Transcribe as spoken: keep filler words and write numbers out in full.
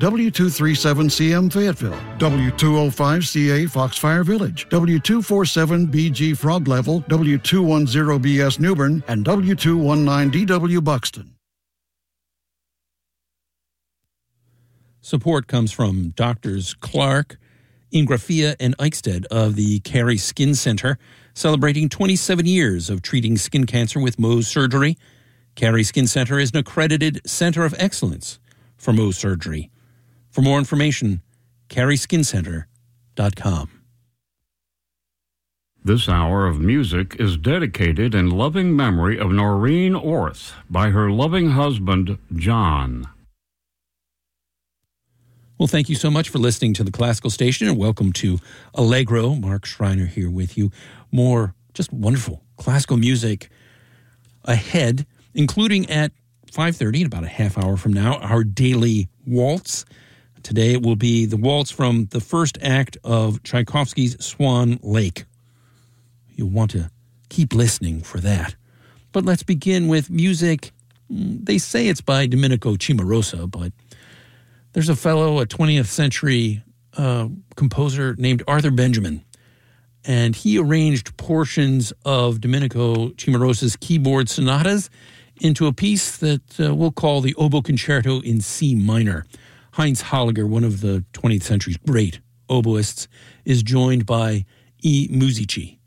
W two thirty-seven C M Fayetteville, W two oh five C A Foxfire Village, W two forty-seven B G Frog Level, W two ten B S New Bern, and W two nineteen D W Buxton. Support comes from Doctors Clark, Ingrafia, and Eichstead of the Carey Skin Center, celebrating twenty-seven years of treating skin cancer with Mohs surgery. Carey Skin Center is an accredited center of excellence for Mohs surgery. For more information, carey skin center dot com. This hour of music is dedicated in loving memory of Noreen Orth by her loving husband, John. Well, thank you so much for listening to the Classical Station, and welcome to Allegro. Mark Schreiner here with you. More just wonderful classical music ahead, including at five thirty, in about a half hour from now, our daily waltz. Today it will be the waltz from the first act of Tchaikovsky's Swan Lake. You'll want to keep listening for that. But let's begin with music. They say it's by Domenico Cimarosa, but there's a fellow, a twentieth century uh, composer named Arthur Benjamin, and he arranged portions of Domenico Cimarosa's keyboard sonatas into a piece that uh, we'll call the Oboe Concerto in C minor. Heinz Holliger, one of the twentieth century's great oboists, is joined by I Musici.